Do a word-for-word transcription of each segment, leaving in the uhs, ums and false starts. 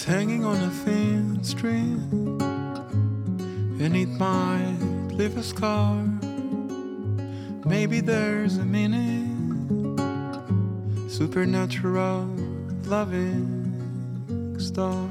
hanging on a thin string. And it might leave a scar. Maybe there's a meaning, supernatural loving star.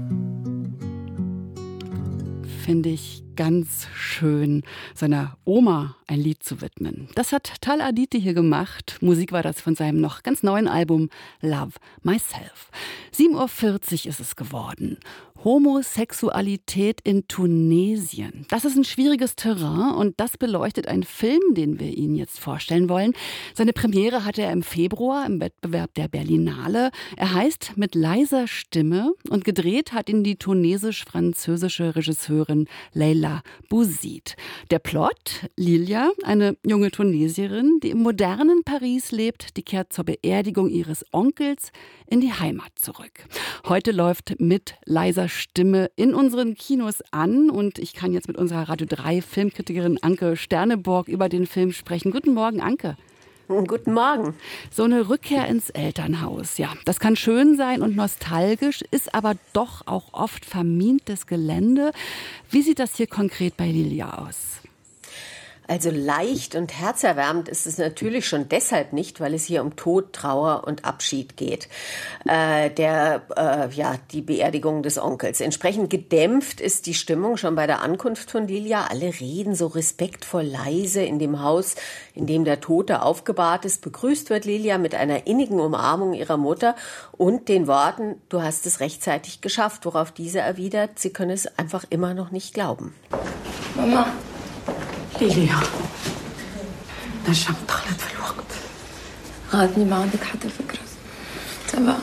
Finde ich ganz schön, seiner Oma ein Lied zu widmen. Das hat Tal Aditi hier gemacht. Musik war das von seinem noch ganz neuen Album Love Myself. sieben Uhr vierzig ist es geworden. Homosexualität in Tunesien. Das ist ein schwieriges Terrain und das beleuchtet ein Film, den wir Ihnen jetzt vorstellen wollen. Seine Premiere hatte er im Februar im Wettbewerb der Berlinale. Er heißt Mit leiser Stimme und gedreht hat ihn die tunesisch-französische Regisseurin Leila Bouzid. Der Plot: Lilia, eine junge Tunesierin, die im modernen Paris lebt, die kehrt zur Beerdigung ihres Onkels in die Heimat zurück. Heute läuft Mit leiser Stimme in unseren Kinos an und ich kann jetzt mit unserer Radio drei Filmkritikerin Anke Sterneborg über den Film sprechen. Guten Morgen, Anke. Guten Morgen. So eine Rückkehr ins Elternhaus, ja, das kann schön sein und nostalgisch, ist aber doch auch oft vermintes Gelände. Wie sieht das hier konkret bei Lilia aus? Also leicht und herzerwärmend ist es natürlich schon deshalb nicht, weil es hier um Tod, Trauer und Abschied geht. Äh, der, äh, ja, die Beerdigung des Onkels. Entsprechend gedämpft ist die Stimmung schon bei der Ankunft von Lilia. Alle reden so respektvoll leise in dem Haus, in dem der Tote aufgebahrt ist. Begrüßt wird Lilia mit einer innigen Umarmung ihrer Mutter und den Worten: Du hast es rechtzeitig geschafft, worauf diese erwidert, sie könne es einfach immer noch nicht glauben. Mama. ليليا نجم تخلط في الوقت غادني ما عندك حتى فكرة تبع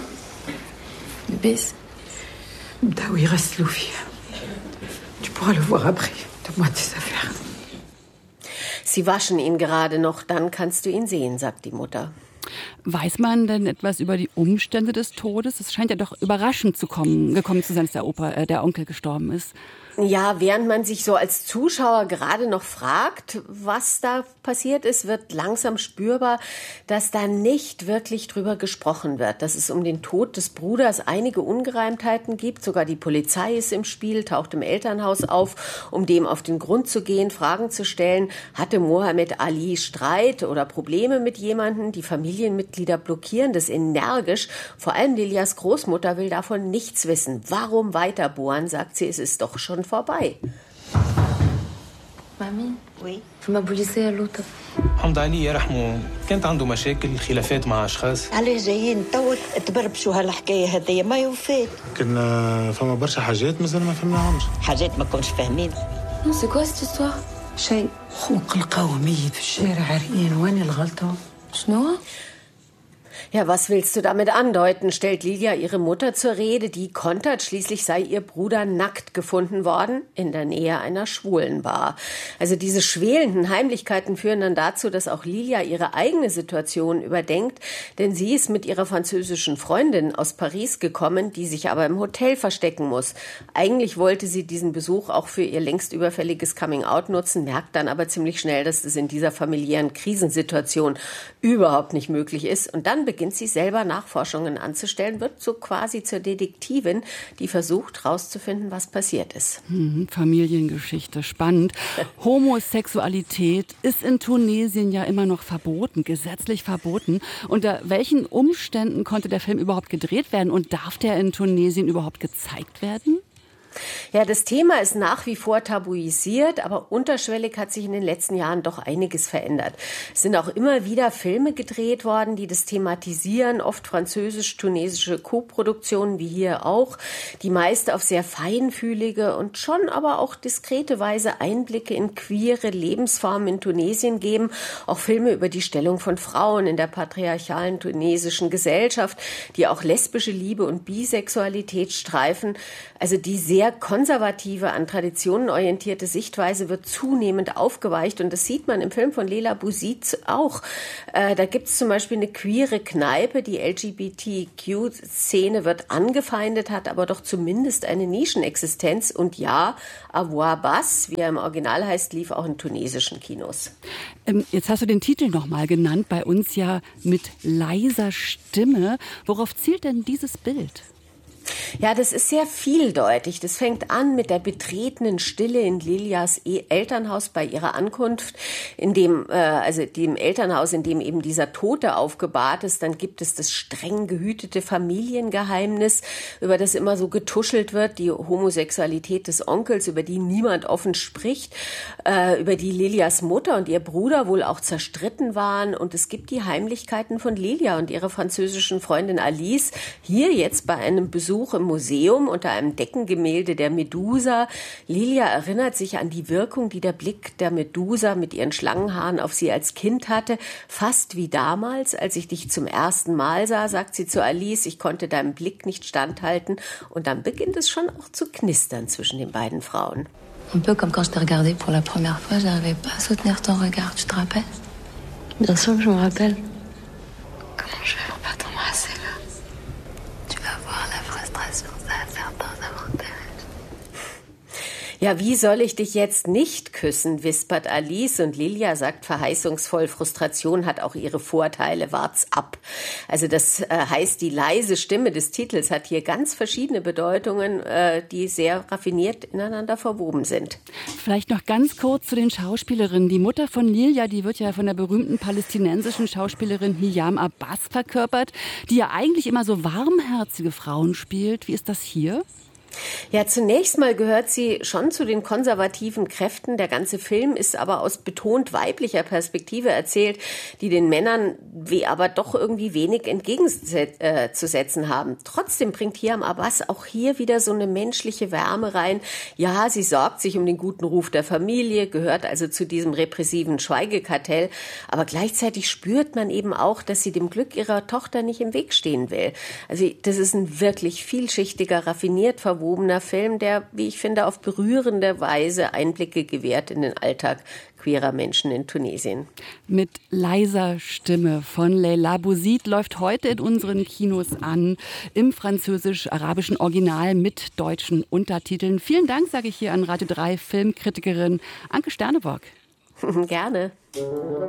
لباس بداو يغسلوا فيها tu pourras le voir après donne-moi tes affaires. Sie waschen ihn gerade noch, dann kannst du ihn sehen, sagt die Mutter. Weiß man denn etwas über die Umstände des Todes? Es scheint ja doch überraschend zu kommen, gekommen zu sein, dass der Opa, äh, der Onkel gestorben ist. Ja, während man sich so als Zuschauer gerade noch fragt, was da passiert ist, wird langsam spürbar, dass da nicht wirklich drüber gesprochen wird. Dass es um den Tod des Bruders einige Ungereimtheiten gibt. Sogar die Polizei ist im Spiel, taucht im Elternhaus auf, um dem auf den Grund zu gehen, Fragen zu stellen. Hatte Mohammed Ali Streit oder Probleme mit jemandem? Die Familienmitglieder blockieren das energisch. Vor allem Lilias Großmutter will davon nichts wissen. Warum weiterbohren, sagt sie, es ist doch schon vorbei. مامي وي فما بوليسية لوطة حمد علي يرحمه كانت عنده مشاكل خلافات مع اشخاص عليه جايين تو تبربشوا هالحكايه هذيا ما يوفات كنا فما برشا حاجات مازال ما فهمناهمش حاجات ما كنتش فاهمين نو سي كوا سيت استوار شيء خوك لقاوه ميت في الشارع عريان وين الغلطه شنو Ja, was willst du damit andeuten, stellt Lilia ihre Mutter zur Rede, die kontert, schließlich sei ihr Bruder nackt gefunden worden in der Nähe einer Schwulenbar. Also diese schwelenden Heimlichkeiten führen dann dazu, dass auch Lilia ihre eigene Situation überdenkt, denn sie ist mit ihrer französischen Freundin aus Paris gekommen, die sich aber im Hotel verstecken muss. Eigentlich wollte sie diesen Besuch auch für ihr längst überfälliges Coming-out nutzen, merkt dann aber ziemlich schnell, dass das in dieser familiären Krisensituation überhaupt nicht möglich ist und dann beginnt sie selber Nachforschungen anzustellen, wird so quasi zur Detektivin, die versucht herauszufinden, was passiert ist. Hm, Familiengeschichte, spannend. Homosexualität ist in Tunesien ja immer noch verboten, gesetzlich verboten. Unter welchen Umständen konnte der Film überhaupt gedreht werden und darf der in Tunesien überhaupt gezeigt werden? Ja, das Thema ist nach wie vor tabuisiert, aber unterschwellig hat sich in den letzten Jahren doch einiges verändert. Es sind auch immer wieder Filme gedreht worden, die das thematisieren, oft französisch-tunesische Co-Produktionen, wie hier auch, die meist auf sehr feinfühlige und schon aber auch diskrete Weise Einblicke in queere Lebensformen in Tunesien geben. Auch Filme über die Stellung von Frauen in der patriarchalen tunesischen Gesellschaft, die auch lesbische Liebe und Bisexualität streifen. Also die sehr konservative, an Traditionen orientierte Sichtweise wird zunehmend aufgeweicht und das sieht man im Film von Leila Bouzid auch. Äh, da gibt es zum Beispiel eine queere Kneipe, die L G B T Q-Szene wird angefeindet, hat aber doch zumindest eine Nischenexistenz und ja, Avoir Bas, wie er im Original heißt, lief auch in tunesischen Kinos. Ähm, jetzt hast du den Titel nochmal genannt, bei uns ja mit leiser Stimme. Worauf zielt denn dieses Bild? Ja, das ist sehr vieldeutig. Das fängt an mit der betretenen Stille in Lilias Elternhaus bei ihrer Ankunft, in dem, äh, also dem Elternhaus, in dem eben dieser Tote aufgebahrt ist. Dann gibt es das streng gehütete Familiengeheimnis, über das immer so getuschelt wird, die Homosexualität des Onkels, über die niemand offen spricht, äh, über die Lilias Mutter und ihr Bruder wohl auch zerstritten waren. Und es gibt die Heimlichkeiten von Lilia und ihrer französischen Freundin Alice, hier jetzt bei einem Besuch im Museum unter einem Deckengemälde der Medusa. Lilia erinnert sich an die Wirkung, die der Blick der Medusa mit ihren Schlangenhaaren auf sie als Kind hatte. Fast wie damals, als ich dich zum ersten Mal sah, sagt sie zu Alice, ich konnte deinem Blick nicht standhalten. Und dann beginnt es schon auch zu knistern zwischen den beiden Frauen. Un peu comme quand je t'ai regardé pour la première fois, j'arrivais pas à soutenir ton regard, tu te rappelles? Bien sûr que je me rappelle. Comment je vais pas t'embrasser là? Tu vas voir la frustration, ça va faire dans un montage. Ja, wie soll ich dich jetzt nicht küssen, wispert Alice und Lilia sagt verheißungsvoll, Frustration hat auch ihre Vorteile, wart's ab. Also das äh, heißt, die leise Stimme des Titels hat hier ganz verschiedene Bedeutungen, äh, die sehr raffiniert ineinander verwoben sind. Vielleicht noch ganz kurz zu den Schauspielerinnen. Die Mutter von Lilia, die wird ja von der berühmten palästinensischen Schauspielerin Hiyam Abbas verkörpert, die ja eigentlich immer so warmherzige Frauen spielt. Wie ist das hier? Ja, zunächst mal gehört sie schon zu den konservativen Kräften. Der ganze Film ist aber aus betont weiblicher Perspektive erzählt, die den Männern wie aber doch irgendwie wenig entgegenzusetzen haben. Trotzdem bringt Hiyam Abbas auch hier wieder so eine menschliche Wärme rein. Ja, sie sorgt sich um den guten Ruf der Familie, gehört also zu diesem repressiven Schweigekartell. Aber gleichzeitig spürt man eben auch, dass sie dem Glück ihrer Tochter nicht im Weg stehen will. Also das ist ein wirklich vielschichtiger, raffiniert verwobener Film, der, wie ich finde, auf berührende Weise Einblicke gewährt in den Alltag queerer Menschen in Tunesien. Mit leiser Stimme von Leila Bouzid läuft heute in unseren Kinos an, im französisch-arabischen Original mit deutschen Untertiteln. Vielen Dank, sage ich hier an Radio drei Filmkritikerin Anke Sterneborg. Gerne.